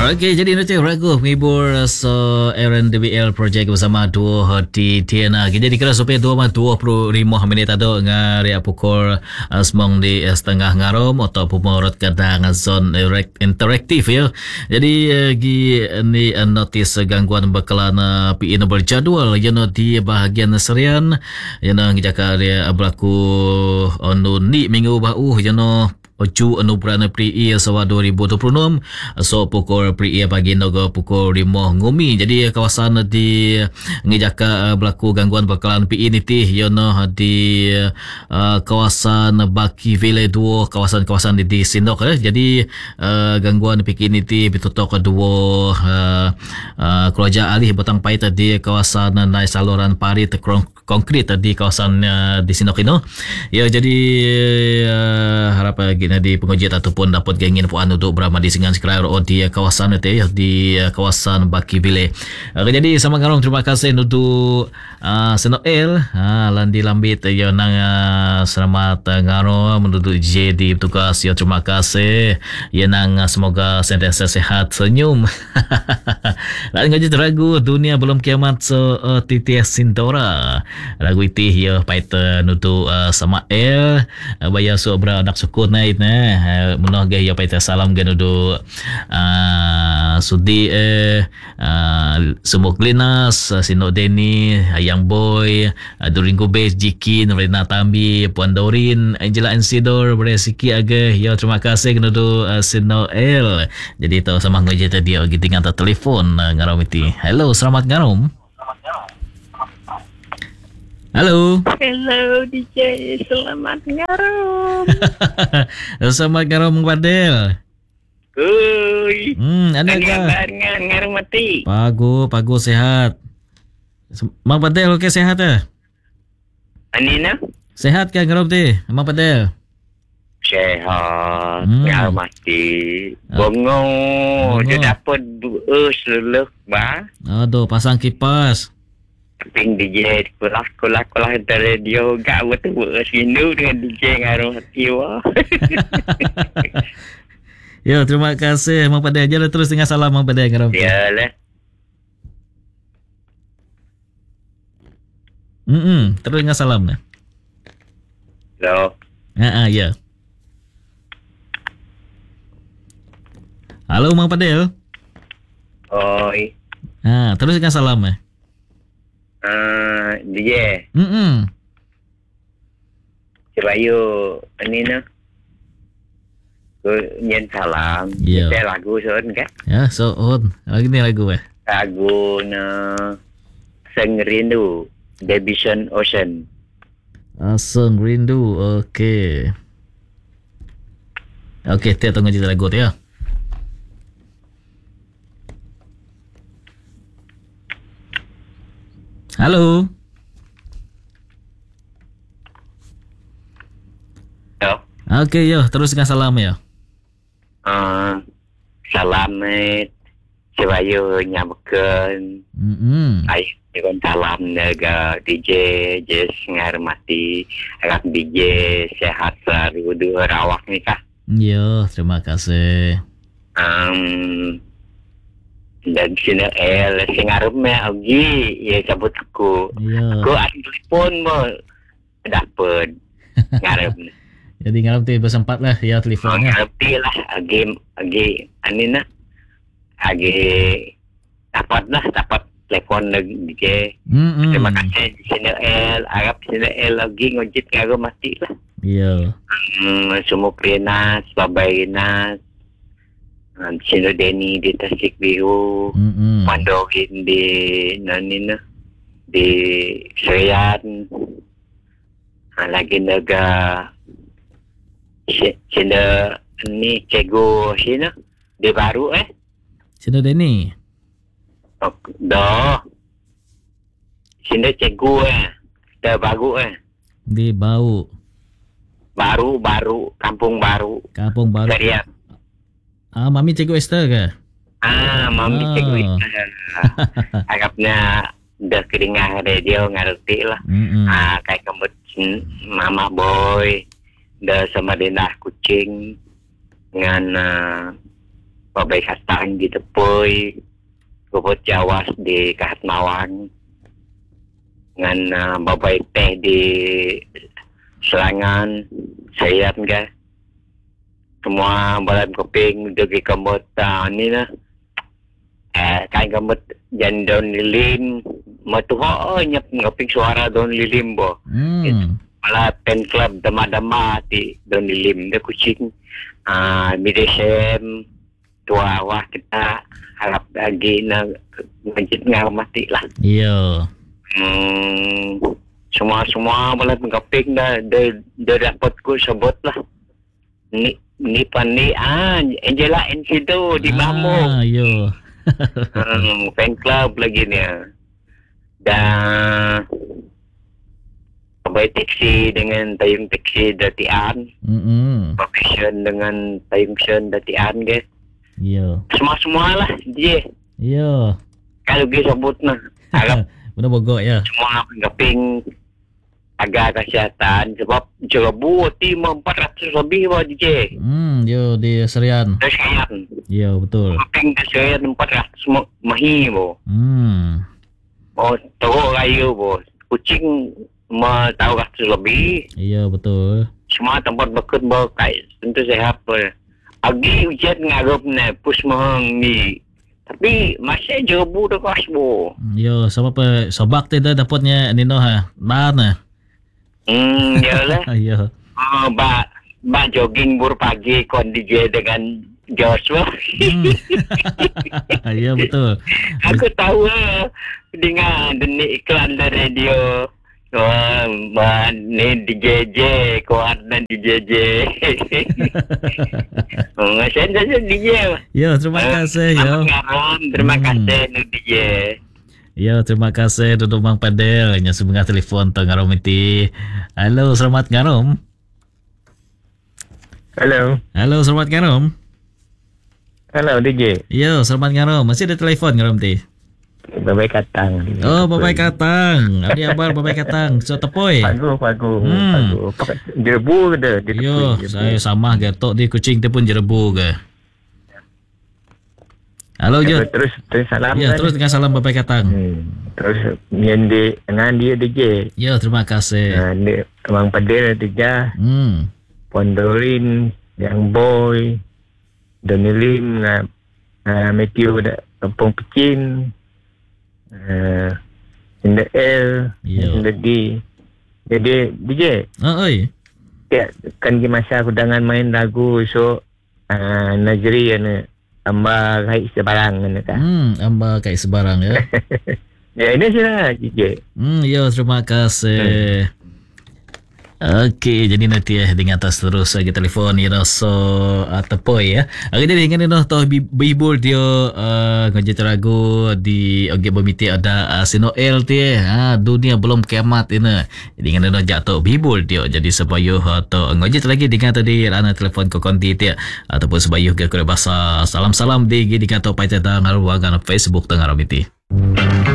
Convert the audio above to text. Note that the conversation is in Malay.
Okey, jadi nanti ragu menghibur Aaron DBL projek bersama duo di Tiana. Jadi kira supaya 25 minit ada ngari pukul semong di setengah ngarom atau pemorot kadang zon interaktif ya. Jadi ni notis gangguan bekalan PI no berjadual yana di bahagian serian yana ngijaka dia berlaku onu ni minggu bau yana Oju anugerah PRI Sawa 2026 so pukul PRI pagi nogo pukul 5 ngumi. Jadi kawasan di ngejaka berlaku gangguan bakalan PI niti yono di kawasan Baki Village 2 kawasan-kawasan di Sindok Jadi gangguan PI niti bitutok dua keluarga alih batang pait di kawasan naik saluran parit konkrit di kawasan di Sindok ini. Ya jadi harap di pengujian ataupun dapat gengin puan untuk berama di singan sekarang di kawasan itu ya di kawasan Baki Village. Jadi sama ngarong terima kasih untuk Senoel landi lambit ya nang selamat ngarong menurut JD tugas ya terima kasih ya nang semoga sentiasa sehat senyum. Lalu ngaji teragu dunia belum kiamat TTS Sintora lagu itu ya pait nutu Samael bayar sobra anak sukun naik munah gaya paita salam ganudo sudi sumuk linas sino Deni Ayang Boy Duringo Base Jikin Rena Tambi Puan Dorin Angela Ensidor beresiki aga ya terima kasih ganudo sino El. Jadi tahu sama ngaji tadi gitingan ta telefon ngarom iti. Hello, selamat ngarom. Halo. Hello DJ, selamat ngarom. Selamat ngarom Padel. Uy. Ada kabar ngarom mati? Pagu sehat. Mang Padel okey sehat ah? Anina? Sehat kan ngarom ti? Mang Padel. Sehat. Ngarom mati. Bongong, dia dapat luluh ba? Aduh, pasang kipas. Ping DJ kulah dari radio gak betul sinu dengan DJ ngaruh hati wah. Yo, terima kasih Mang Padel. Jalan terus dengan salam Mang Padel ngarom. Yalah. Terus dengan salam nah. Hello. Ya. Halo Mang Padel. Oi. Terus dengan salam nah. DJ. Sebayu ini na. Nyen salam. Yeah. Kita lagu soon kan? Ya, soon. Lagi ni lagu Lagu na Seng Rindu, Debition Ocean. Seng Rindu. Okey. Kita tunggu cerita lagu tu ya. Halo. Yo. Okey, yo, terus dengan salam ya. Salamet Sebayu nyamkeun. Ai dengan salam naga DJ Jess ngarmati agak DJ sehat selalu rawak ni kah. Yo, terima kasih. Dan sini sing arep agi ya cabut aku. Iya. Aku ada telefon mo dapat ngarep. Jadi ngarep tu bersempat lah ya telefonnya. Ngerti lah agi anina. Agi dapat telepon lagi DJ. Terima kasih sini Arab sini lagi ngojit karo mati lah. Iya. Semua penas, babainas. Sino Deni di Tasik Biru, Mandorin di Nanina, di Serian, lagi naga sino ni Cego sino di baru Sino Deni. Dah, sino Cego dah baru Di Bau. Baru, Kampung Baru. Serian. Mami Cikgu Esther ke? Mami Cikgu Esther. Harapnya dah kedengar radio ngerti lah. Kayak kembut Mama Boy, dah sama denah kucing dengan babay Katang di Tepoy, Gubot Jawas di Kahatmawang, ngan babay Teh di Selangan, Sayan ka. Semua balan koping dagi kamot ni na. Kain kamot jan Don Lilim, matuho nyap ngoping suara Don Lilim bo. Malah pen club dama-dama ti Don Lilim de kucing. Midesem tua wah kita harap lagi na masjid ngamati lah. Iya. Semua balat ngaping dah dapat ku sebut lah. Ni pani Angela Encido di Bamo. Iya. Fan club lagi ni. Dan pabai taksi dengan tayung taksi datian. Profession dengan tayung sen datian ke. Iya. Semua lah dia. Iya. Kalau dia sebut nah. Harap benar bogok ya. semua ngaping agak kesihatan sebab jerebu ti 400 lebih bah DJ. Yo di Serian. Kesihatan. Iya betul. Ngaping kesihatan 400 mahi bo. Oh, tahu rayu bo. Kucing tahu 100 lebih. Iya betul. Semua tempat bekut bo kai tentu sehat bo. Agi ujian ngarup na pus mahang ni. Tapi masih jerebu dekas bo. Yo sama pa sobak ti dah dapatnya nino ha. Mana? Yalah. Iya. Ba jogging bur pagi kon DJ dengan Joshua. Iya betul. Aku tahu dengan iklan dari radio. Ni DJJ, kuat dan DJJ. Saya saja DJ. Yo terima kasih yo. Terima kasih DJ. Ya, terima kasih Duduk Mang Padel. Nya sebengah telefon tong ngarom iti. Halo, selamat ngarom. Halo, selamat ngarom. Halo DJ. Ya, selamat ngarom. Masih ada telepon ngarom ti. Babay Katang. Oh, Babay Katang. Abdi abar Babay Katang. So tepoy. Pagu. Jerebu ke dia? Yo, saya sama gatok di kucing tu pun jerebu ke. Halo je. Terus salam. Ya, terus dengan salam Babay Katang. Terus dengan dia DJ. Ya, terima kasih. Dia Mang Padel tiga. Pondorin, Yang Boy, Donny Lim, Matthew dah Kampung Pecin, Inda L, Inda D. Jadi DJ. Oi. Ya, kan di masa aku dengan main lagu so Najri amba kai sebarang kan. Amba kai sebarang ya. Ya ini sila DJ. Ya terima kasih. Okey, jadi nanti dengan atas terus lagi telefon ya so tepoy ya. Okey jadi dengan ini toh bibul dia ngajak lagu di okey bomiti ada Sinoel ti dunia belum kiamat ini. Jadi dengan ini jatuh bibul dia jadi sebayuh atau ngajak lagi dengan tadi ana telefon ke konti ti ataupun sebayuh ke bahasa salam-salam di dengan toh pai tentang ngaruangan Facebook tengah ramiti.